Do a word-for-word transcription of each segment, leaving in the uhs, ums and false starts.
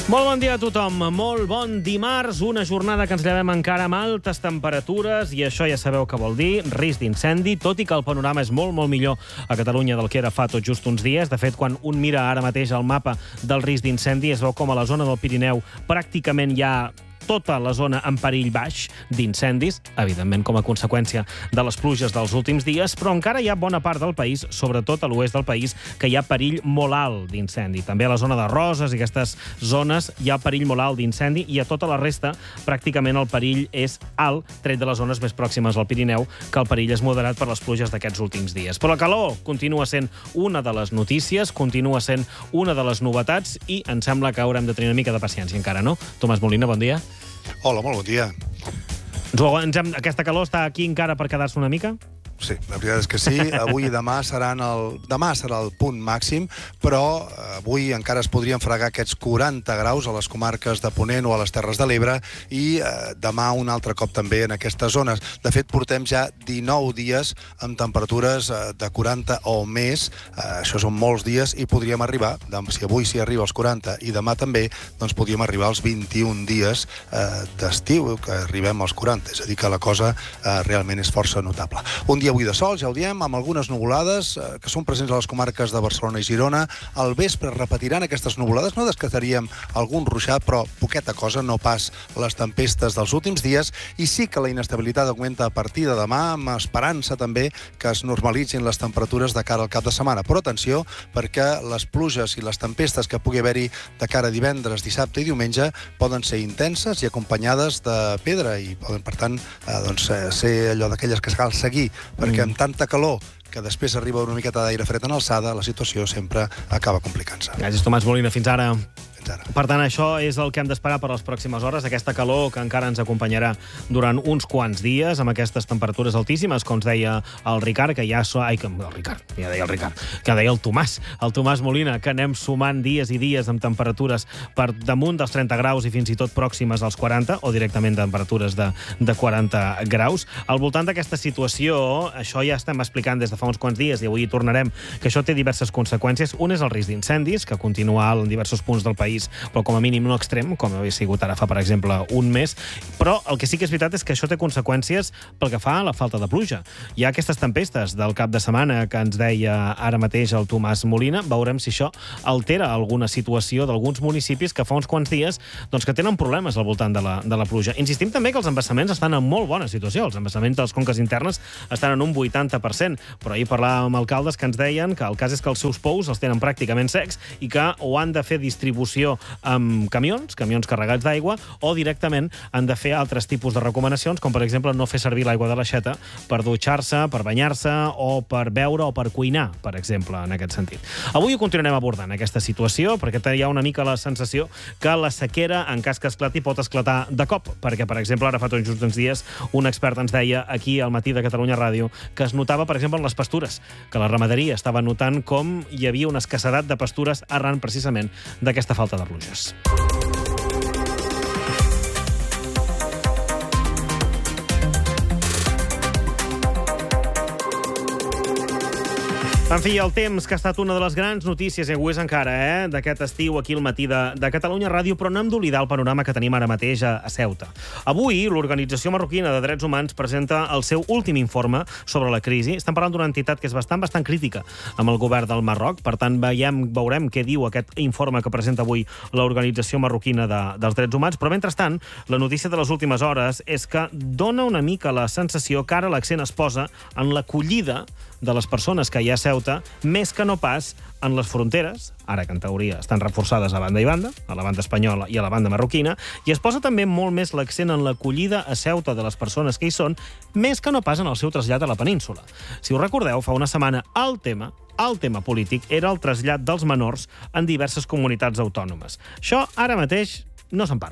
Molt bon dia a tothom, molt bon dimarts, una jornada que ens llevem encara amb altes temperatures i això ja sabeu què vol dir, risc d'incendi, tot i que el panorama és molt, molt millor a Catalunya del que era fa tot just uns dies. De fet, quan un mira ara mateix el mapa del risc d'incendi es veu com a la zona del Pirineu pràcticament hi ha tota la zona en perill baix d'incendis, evidentment com a conseqüència de les pluges dels últims dies, però encara hi ha bona part del país, sobretot a l'oest del país, que hi ha perill molt alt d'incendi. També a la zona de Roses i aquestes zones hi ha perill molt alt d'incendi i a tota la resta pràcticament el perill és alt, tret de les zones més pròximes al Pirineu, que el perill és moderat per les pluges d'aquests últims dies. Però la calor continua sent una de les notícies, continua sent una de les novetats i em sembla que haurem de tenir una mica de paciència encara, no? Tomàs Molina, bon dia. Hola, molt bon dia. Ens hem, aquesta calor està aquí encara per quedar-se una mica? Sí, la veritat és que sí. Avui i demà seran el... Demà serà el punt màxim, però avui encara es podrien fregar aquests quaranta graus a les comarques de Ponent o a les Terres de l'Ebre i eh, demà un altre cop també en aquestes zones. De fet, portem ja dinou dies amb temperatures eh, de quaranta o més. Eh, això són molts dies i podríem arribar, si avui s'hi arriba als quaranta i demà també, doncs podríem arribar als vint-i-un dies eh, d'estiu, que arribem als quaranta. És a dir, que la cosa eh, realment és força notable. Un dia avui de sol, ja ho diem, amb algunes nuvolades eh, que són presents a les comarques de Barcelona i Girona. Al vespre repetiran aquestes nuvolades, no descartaríem algun ruixat, però poqueta cosa, no pas les tempestes dels últims dies, i sí que la inestabilitat augmenta a partir de demà, amb esperança també que es normalitzin les temperatures de cara al cap de setmana. Però atenció, perquè les pluges i les tempestes que pugui haver-hi de cara a divendres, dissabte i diumenge poden ser intenses i acompanyades de pedra i poden, per tant, eh, doncs, eh, ser allò d'aquelles que cal seguir, perquè amb tanta calor que després arriba una miqueta d'aire fred en alçada, la situació sempre acaba complicant-se. Gràcies, Tomàs Molina. Fins ara. Fins ara. Per tant, això és el que hem d'esperar per les pròximes hores, aquesta calor que encara ens acompanyarà durant uns quants dies, amb aquestes temperatures altíssimes, com ens deia el Ricard, que ja... So... Ai, que... el Ricard, ja deia el Ricard, que deia el Tomàs, el Tomàs Molina, que anem sumant dies i dies amb temperatures per damunt dels trenta graus i fins i tot pròximes als quaranta, o directament temperatures de, de quaranta graus. Al voltant d'aquesta situació, això ja estem explicant des de fa uns quants dies, i avui hi tornarem, que això té diverses conseqüències. Un és el risc d'incendis, que continua alt en diversos punts del país, però com a mínim no extrem, com havia sigut ara fa, per exemple, un mes. Però el que sí que és veritat és que això té conseqüències pel que fa a la falta de pluja. Hi ha aquestes tempestes del cap de setmana que ens deia ara mateix el Tomàs Molina. Veurem si això altera alguna situació d'alguns municipis que fa uns quants dies doncs, que tenen problemes al voltant de la, de la pluja. Insistim també que els embassaments estan en molt bona situació. Els embassaments de les conques internes estan en un vuitanta per cent, però ahir parlàvem amb alcaldes que ens deien que el cas és que els seus pous els tenen pràcticament secs i que o han de fer distribució amb camions, camions carregats d'aigua, o directament han de fer altres tipus de recomanacions, com per exemple no fer servir l'aigua de l'aixeta per dutxar-se, per banyar-se o per beure o per cuinar, per exemple, en aquest sentit. Avui ho continuarem abordant, aquesta situació, perquè hi ha una mica la sensació que la sequera, en cas que esclati, pot esclatar de cop, perquè, per exemple, ara fa tot just uns dies, un expert ens deia aquí al Matí de Catalunya Ràdio que es notava, per exemple, en les pastures, que la ramaderia estava notant com hi havia una escassedat de pastures arran precisament d'aquesta falta de pluges. En fi, el temps, que ha estat una de les grans notícies, i ho és encara, eh, d'aquest estiu aquí al Matí de, de Catalunya Ràdio, però no hem d'oblidar el panorama que tenim ara mateix a, a Ceuta. Avui, l'Organització Marroquina de Drets Humans presenta el seu últim informe sobre la crisi. Estem parlant d'una entitat que és bastant, bastant crítica amb el govern del Marroc. Per tant, veiem, veurem què diu aquest informe que presenta avui l'Organització Marroquina de, dels Drets Humans. Però, mentrestant, la notícia de les últimes hores és que dona una mica la sensació que ara l'accent es posa en l'acollida de les persones que hi ha a Ceuta, més que no pas en les fronteres, ara que en teoria estan reforçades a banda i banda, a la banda espanyola i a la banda marroquina, i es posa també molt més l'accent en l'acollida a Ceuta de les persones que hi són, més que no pas en el seu trasllat a la península. Si us recordeu, fa una setmana el tema el tema polític era el trasllat dels menors en diverses comunitats autònomes. Això ara mateix no se'n parla.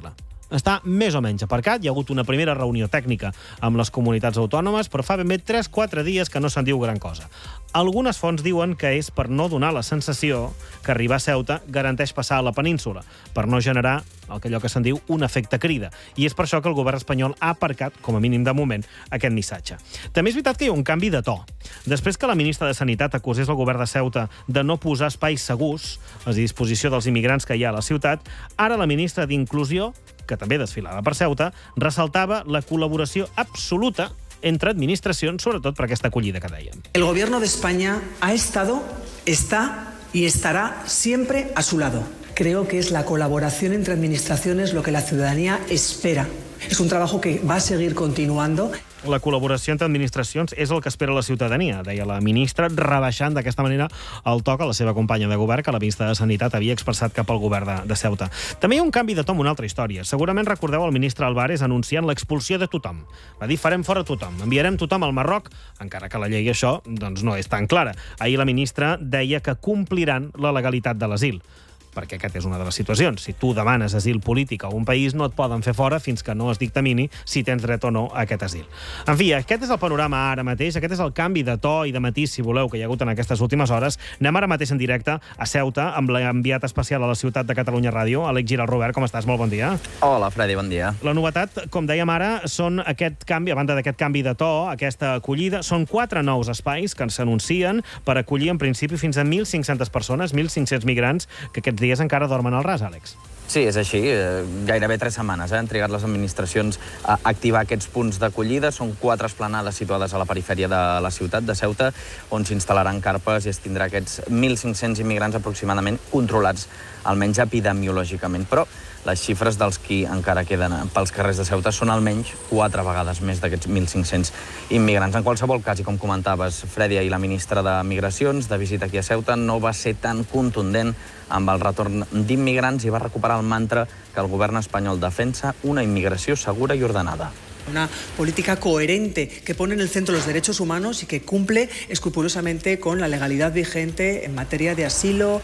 està més o menys aparcat. Hi ha hagut una primera reunió tècnica amb les comunitats autònomes, però fa ben bé tres quatre dies que no se'n diu gran cosa. Algunes fonts diuen que és per no donar la sensació que arribar a Ceuta garanteix passar a la península, per no generar el que allò que se'n diu un efecte crida. I és per això que el govern espanyol ha aparcat, com a mínim de moment, aquest missatge. També és veritat que hi ha un canvi de to. Després que la ministra de Sanitat acusés el govern de Ceuta de no posar espais segurs a disposició dels immigrants que hi ha a la ciutat, ara la ministra d'Inclusió, que també desfilava per Ceuta, ressaltava la col·laboració absoluta entre administracions, sobretot per aquesta acollida que dèiem. El gobierno de España ha estado, está y estará siempre a su lado. Creo que es la colaboración entre administraciones lo que la ciudadanía espera. Es un trabajo que va a seguir continuando. La col·laboració entre administracions és el que espera la ciutadania, deia la ministra, rebaixant d'aquesta manera el to que la seva companya de govern, que la ministra de Sanitat havia expressat cap al govern de, de Ceuta. També hi ha un canvi de to en una altra història. Segurament recordeu el ministre Álvarez anunciant l'expulsió de tothom. Va dir, farem fora tothom, enviarem tothom al Marroc, encara que la llei això doncs, no és tan clara. Ahir la ministra deia que compliran la legalitat de l'asil, perquè aquesta és una de les situacions. Si tu demanes asil polític a un país, no et poden fer fora fins que no es dictamini si tens dret o no a aquest asil. En fi, aquest és el panorama ara mateix, aquest és el canvi de to i de matís, si voleu, que hi ha hagut en aquestes últimes hores. Anem ara mateix en directe a Ceuta amb l'enviat especial a la ciutat de Catalunya Ràdio, Àlex Giral. Robert, com estàs? Molt bon dia. Hola, Freddy, bon dia. La novetat, com dèiem ara, són aquest canvi, a banda d'aquest canvi de to, aquesta acollida, són quatre nous espais que s'anuncien per acollir en principi fins a mil cinc-centes persones, mil cinc-cents migrants, que aquests dies encara dormen al ras, Àlex. Sí, és així. Gairebé tres setmanes eh? han trigat les administracions a activar aquests punts d'acollida. Són quatre esplanades situades a la perifèria de la ciutat de Ceuta, on s'instal·laran carpes i es tindrà aquests mil cinc-cents immigrants aproximadament controlats, almenys epidemiològicament. Però les xifres dels qui encara queden pels carrers de Ceuta són almenys quatre vegades més d'aquests mil cinc-cents immigrants. En qualsevol cas, i com comentaves, Freddy, ahir la ministra de Migracions, de visita aquí a Ceuta, no va ser tan contundent amb el retorn d'immigrants i va recuperar el mantra que el govern espanyol defensa, una inmigració segura i ordenada. Una política coherente que pone en el centro los derechos humanos y que cumple escrupulosamente con la legalidad vigente en materia de asilo.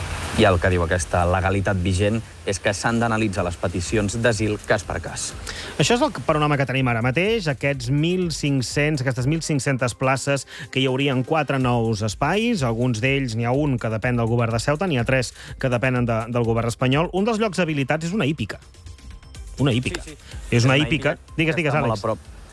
I el que diu aquesta legalitat vigent és que s'han d'analitzar les peticions d'asil cas per cas. Això és el panorama que tenim ara mateix, aquests mil cinc-cents, aquestes mil cinc-centes places que hi haurien quatre nous espais, alguns d'ells n'hi ha un que depèn del govern de Ceuta, n'hi ha tres que depenen de, del govern espanyol. Un dels llocs habilitats és una hípica. Una hípica. Sí, sí. És una hípica... Digues, digues, Àlex.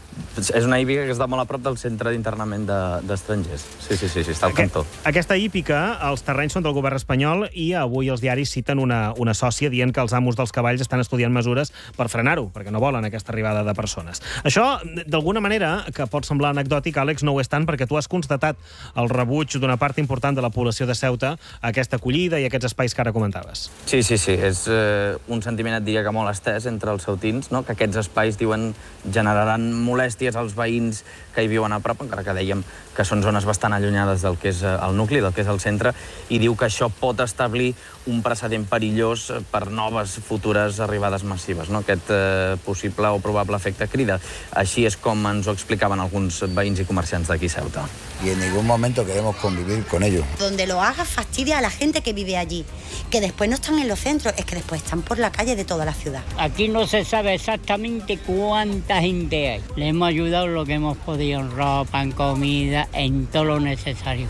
És una hípica que està molt a prop del centre d'internament d'estrangers. Sí, sí, sí, sí, està al cantó. Aquesta hípica, els terrenys són del govern espanyol i avui els diaris citen una, una sòcia dient que els amos dels cavalls estan estudiant mesures per frenar-ho, perquè no volen aquesta arribada de persones. Això, d'alguna manera, que pot semblar anecdòtic, Àlex, no ho és tant, perquè tu has constatat el rebuig d'una part important de la població de Ceuta a aquesta acollida i aquests espais que ara comentaves. Sí, sí, sí. És eh, un sentiment, et diria, que molt estès entre els ceutins, no? Que aquests espais, diuen, generaran molèsties als veïns que hi viuen a prop, encara que dèiem que són zones bastant allunyades del que és el nucli, del que és el centre, i diu que això pot establir un precedent perillós per noves futures arribades massives, no? Aquest eh, possible o probable efecte crida. Així és com ens ho explicaven alguns veïns i comerciants d'aquí Ceuta. Y en ningún momento queremos convivir con ellos. Donde lo haga fastidia a la gente que vive allí, que después no están en los centros, es que después están por la calle de toda la ciudad. Aquí no se sabe exactamente cuánta gente hay. Le hemos ayudado lo que hemos podido en ropa, en comida, en todo lo necesario.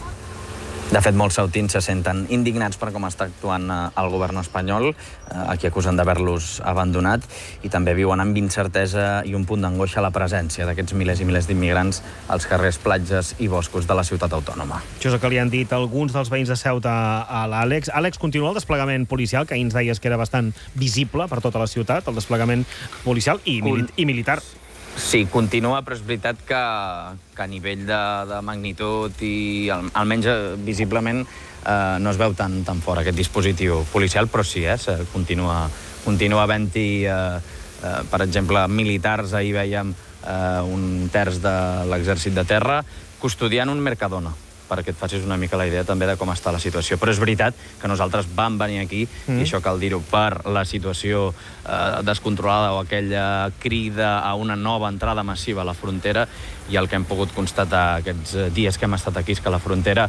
De fet, molts ceutins se senten indignats per com està actuant el govern espanyol, a qui acusen d'haver-los abandonat, i també viuen amb incertesa i un punt d'angoixa la presència d'aquests milers i milers d'immigrants als carrers, platges i boscos de la ciutat autònoma. Això és el que li han dit alguns dels veïns de Ceuta a l'Àlex. Àlex, continua el desplegament policial, que ahir ens deies que era bastant visible per tota la ciutat, el desplegament policial i, mili i militar. Sí, continua, però és veritat que, que a nivell de, de magnitud i al, almenys visiblement eh, no es veu tan, tan fort aquest dispositiu policial, però sí, eh, continua, continua havent-hi, eh, eh, per exemple, militars. Ahir veiem eh, un terç de l'exèrcit de terra custodiant un Mercadona, perquè et facis una mica la idea també de com està la situació. Però és veritat que nosaltres vam venir aquí, mm. i això cal dir-ho, per la situació eh, descontrolada o aquella crida a una nova entrada massiva a la frontera, i el que hem pogut constatar aquests dies que hem estat aquí és que la frontera eh,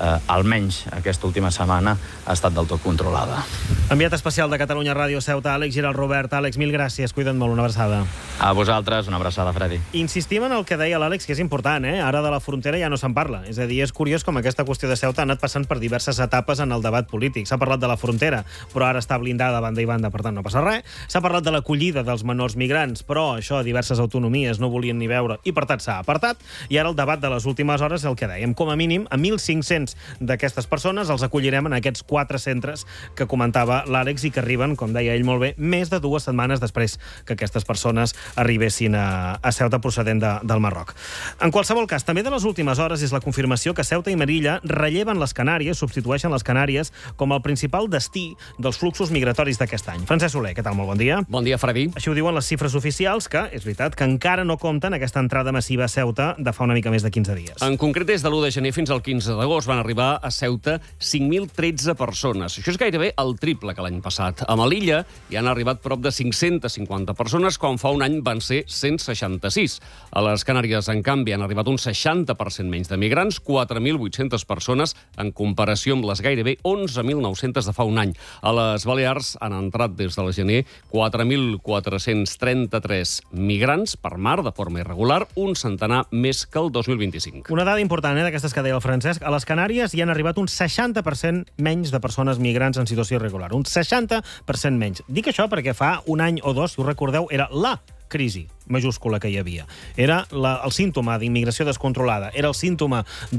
eh, almenys aquesta última setmana, ha estat del tot controlada. Enviat especial de Catalunya Ràdio Ceuta, Àlex Giral Robert. Àlex, mil gràcies, cuida't molt, una abraçada. A vosaltres, una abraçada, Freddy. Insistim en el que deia l'Àlex, que és important, eh? Ara de la frontera ja no se'n parla. És a dir, és curiós com aquesta qüestió de Ceuta ha anat passant per diverses etapes en el debat polític. S'ha parlat de la frontera, però ara està blindada banda i banda, per tant no passa res. S'ha parlat de l'acollida dels menors migrants, però això diverses autonomies no volien ni veure i per tant s'ha apartat. I ara el debat de les últimes hores és el que dèiem. Com a mínim, a mil cinc-cents d'aquestes persones els acollirem en aquests quatre centres que comentava l'Àlex i que arriben, com deia ell molt bé, més de dues setmanes després que aquestes persones arribessin a, a Ceuta procedent de, del Marroc. En qualsevol cas, també de les últimes hores és la confirmació que Ceuta i Melilla relleven les Canàries, substitueixen les Canàries com el principal destí dels fluxos migratoris d'aquest any. Francesc Soler, què tal? Molt bon dia. Bon dia, Freddy. Així ho diuen les xifres oficials, que és veritat que encara no compten aquesta entrada massiva a Ceuta de fa una mica més de quinze dies. En concret, des de l'u de gener fins al quinze d'agost van arribar a Ceuta cinc mil tretze persones. Això és gairebé el triple que l'any passat. A Melilla hi han arribat prop de cinc-centes cinquanta persones, quan fa un any van ser cent seixanta-sis. A les Canàries, en canvi, han arribat un seixanta per cent menys de migrants, quatre mil vuit-centes persones, en comparació amb les gairebé onze mil nou-centes de fa un any. A les Balears han entrat des del gener quatre mil quatre-cents trenta-tres migrants per mar de forma irregular, un centenar més que el dos mil vint-i-cinc. Una dada important, eh, d'aquestes que deia el Francesc. A les Canàries hi han arribat un seixanta per cent menys de persones migrants en situació irregular. Un seixanta per cent menys. Dic això perquè fa un any o dos, si us recordeu, era la crisi majúscula que hi havia. Era la, el símptoma d'immigració descontrolada, era el símptoma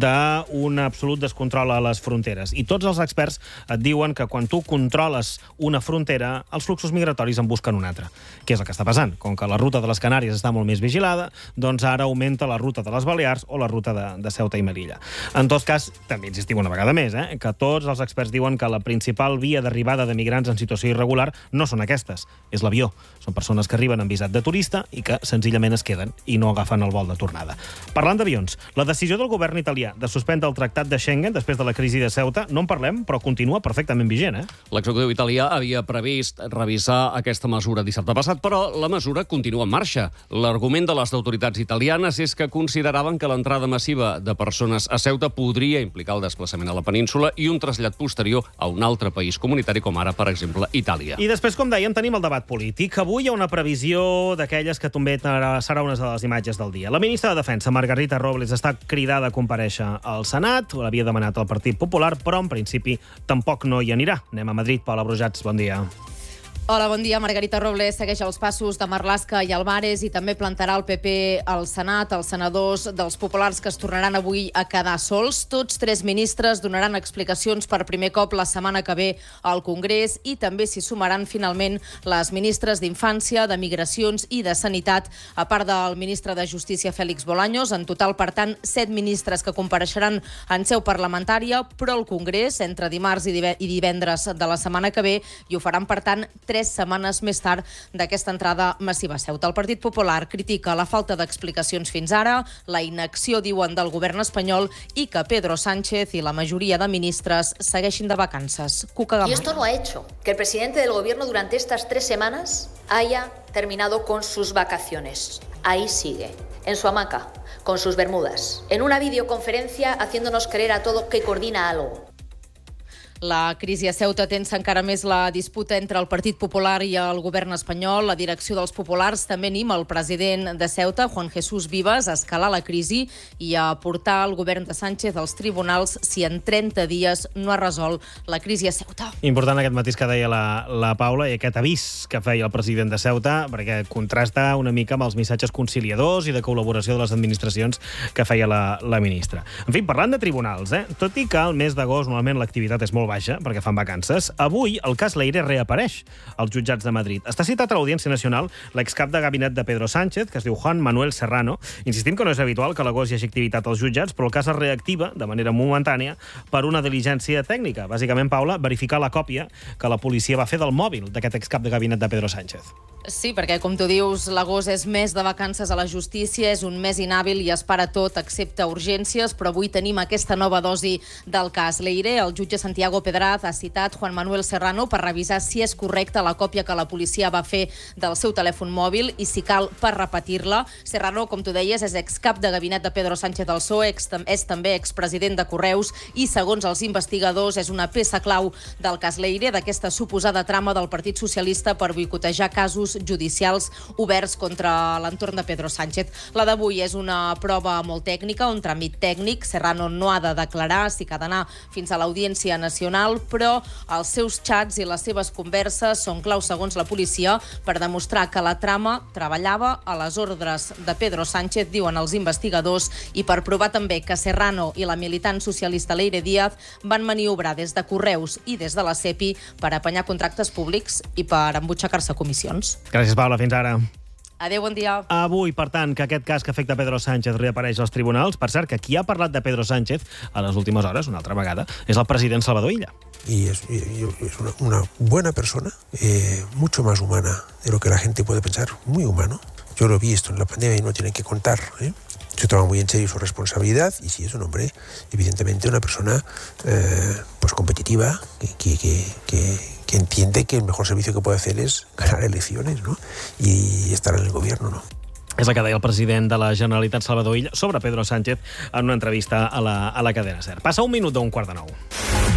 d'un absolut descontrol a les fronteres. I tots els experts et diuen que quan tu controles una frontera, els fluxos migratoris en busquen una altra. Què és el que està passant? Com que la ruta de les Canàries està molt més vigilada, doncs ara augmenta la ruta de les Balears o la ruta de, de Ceuta i Melilla. En tot cas, també insistim una vegada més, eh, que tots els experts diuen que la principal via d'arribada de migrants en situació irregular no són aquestes, és l'avió. Són persones que arriben en visat de turista i que senzillament es queden i no agafen el vol de tornada. Parlant d'avions, la decisió del govern italià de suspendre el tractat de Schengen després de la crisi de Ceuta, no en parlem, però continua perfectament vigent, eh? L'executiu italià havia previst revisar aquesta mesura dissabte passat, però la mesura continua en marxa. L'argument de les autoritats italianes és que consideraven que l'entrada massiva de persones a Ceuta podria implicar el desplaçament a la península i un trasllat posterior a un altre país comunitari, com ara, per exemple, Itàlia. I després, com dèiem, tenim el debat polític. Avui hi ha una previsió d'aquelles que també serà una de les imatges del dia. La ministra de Defensa, Margarita Robles, està cridada a comparèixer al Senat. L'havia demanat el Partit Popular, però en principi tampoc no hi anirà. Anem a Madrid. Paula Brujats, bon dia. Hola, bon dia. Margarita Robles segueix els passos de Marlaska i Albares i també plantarà el P P al Senat, els senadors dels populars que es tornaran avui a quedar sols. Tots tres ministres donaran explicacions per primer cop la setmana que ve al Congrés i també s'hi sumaran finalment les ministres d'Infància, de Migracions i de Sanitat, a part del ministre de Justícia, Félix Bolaños. En total, per tant, set ministres que compareixeran en seu parlamentària, però al Congrés entre dimarts i divendres de la setmana que ve, i ho faran, per tant, tres setmanes més tard d'aquesta entrada massiva a Ceuta. El Partit Popular critica la falta d'explicacions fins ara, la inacció, diuen, del govern espanyol i que Pedro Sánchez i la majoria de ministres segueixin de vacances. Cuca Gamay. Y esto no ha hecho que el presidente del gobierno durante estas tres semanas haya terminado con sus vacaciones. Ahí sigue, en su hamaca, con sus bermudas, en una videoconferencia haciéndonos creer a todo que coordina algo. La crisi a Ceuta tensa encara més la disputa entre el Partit Popular i el govern espanyol. La direcció dels populars també anima el president de Ceuta, Juan Jesús Vivas, a escalar la crisi i a portar el govern de Sánchez als tribunals si en trenta dies no es resol la crisi a Ceuta. Important aquest matís que deia la, la Paula i aquest avís que feia el president de Ceuta, perquè contrasta una mica amb els missatges conciliadors i de col·laboració de les administracions que feia la, la ministra. En fi, parlant de tribunals, eh? Tot i que el mes d'agost normalment l'activitat és molt baixa, perquè fan vacances, avui el cas Leire reapareix als jutjats de Madrid. Està citat a l'Audiència Nacional l'excap de gabinet de Pedro Sánchez, que es diu Juan Manuel Serrano. Insistim que no és habitual que a l'agost hi hagi activitat als jutjats, però el cas es reactiva de manera momentània per una diligència tècnica. Bàsicament, Paula, verificar la còpia que la policia va fer del mòbil d'aquest excap de gabinet de Pedro Sánchez. Sí, perquè, com tu dius, l'agost és mes de vacances a la justícia, és un mes inhàbil i es para tot excepte urgències, però avui tenim aquesta nova dosi del cas Leire. El jutge Santiago Pedraz ha citat Juan Manuel Serrano per revisar si és correcta la còpia que la policia va fer del seu telèfon mòbil i, si cal, per repetir-la. Serrano, com tu deies, és excap de gabinet de Pedro Sánchez del P S O E, és també expresident de Correus i, segons els investigadors, és una peça clau del cas Leire, d'aquesta suposada trama del Partit Socialista per boicotejar casos judicials oberts contra l'entorn de Pedro Sánchez. La d'avui és una prova molt tècnica, un tràmit tècnic. Serrano no ha de declarar, sí que ha d'anar fins a l'Audiència Nacional, però els seus xats i les seves converses són clau, segons la policia, per demostrar que la trama treballava a les ordres de Pedro Sánchez, diuen els investigadors, i per provar també que Serrano i la militant socialista Leire Díaz van maniobrar des de Correus i des de la SEPI per apanyar contractes públics i per embutxacar-se comissions. Gràcies, Paula. Fins ara. Adéu, bon dia. Avui, per tant, que aquest cas que afecta Pedro Sánchez reapareix als tribunals. Per cert, que qui ha parlat de Pedro Sánchez a les últimes hores, una altra vegada, és el president Salvador Illa. Y es, y, y es una, una buena persona, eh, mucho más humana de lo que la gente puede pensar, muy humano. Yo lo vi esto en la pandemia y no tienen que contar, ¿eh? Se toma muy en serio su responsabilidad y sí es un hombre, evidentemente, una persona eh, pues competitiva, que, que, que, que, que entiende que el mejor servicio que puede hacer es ganar elecciones, ¿no? Y estar en el gobierno, ¿no? És el que deia el president de la Generalitat, Salvador Illa, sobre Pedro Sánchez en una entrevista a la, a la cadena SER. Passa un minut d'un quart de nou.